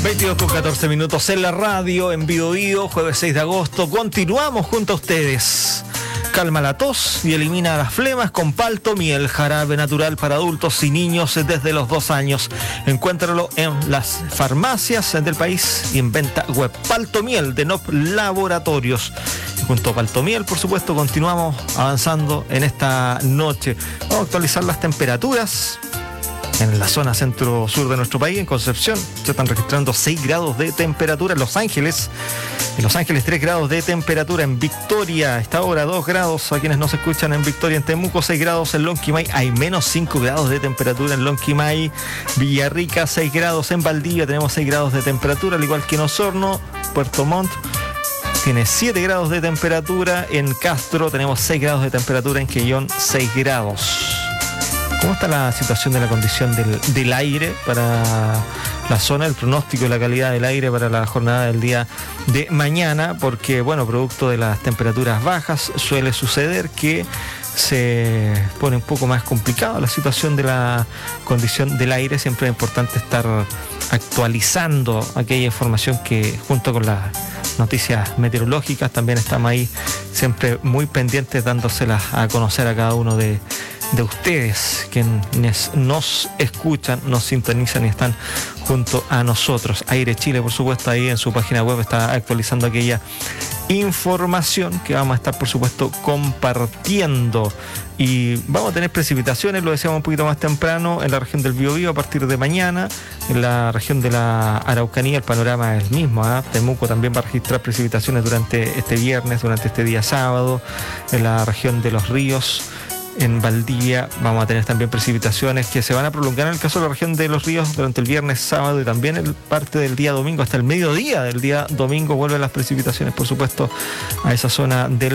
22:14 en la radio, en Biobío, jueves 6 de agosto. Continuamos junto a ustedes. Calma la tos y elimina las flemas con Paltomiel, jarabe natural para adultos y niños desde los 2 años. Encuéntralo en las farmacias del país y en venta web. Paltomiel de NOP Laboratorios. Y junto a Paltomiel, por supuesto, continuamos avanzando en esta noche. Vamos a actualizar las temperaturas. En la zona centro-sur de nuestro país, en Concepción, se están registrando 6 grados de temperatura. En Los Ángeles 3 grados de temperatura. En Victoria, a esta hora 2 grados. A quienes nos escuchan en Victoria, en Temuco 6 grados. En Lonquimay hay menos 5 grados de temperatura en Lonquimay. Villarrica 6 grados. En Valdivia tenemos 6 grados de temperatura, al igual que en Osorno. Puerto Montt tiene 7 grados de temperatura. En Castro tenemos 6 grados de temperatura. En Quellón 6 grados. ¿Cómo está la situación de la condición del aire para la zona, el pronóstico de la calidad del aire para la jornada del día de mañana? Porque, bueno, producto de las temperaturas bajas, suele suceder que se pone un poco más complicada la situación de la condición del aire. Siempre es importante estar actualizando aquella información que, junto con las noticias meteorológicas, también estamos ahí siempre muy pendientes, dándoselas a conocer a cada uno de ustedes, quienes nos escuchan, nos sintonizan y están junto a nosotros. Aire Chile, por supuesto, ahí en su página web está actualizando aquella información que vamos a estar, por supuesto, compartiendo. Y vamos a tener precipitaciones, lo decíamos un poquito más temprano, en la región del Biobío a partir de mañana. En la región de la Araucanía el panorama es el mismo, ¿eh? Temuco también va a registrar precipitaciones durante este viernes, durante este día sábado. En la región de Los Ríos, en Valdivia, vamos a tener también precipitaciones que se van a prolongar en el caso de la región de Los Ríos durante el viernes, sábado y también en parte del día domingo. Hasta el mediodía del día domingo vuelven las precipitaciones, por supuesto, a esa zona del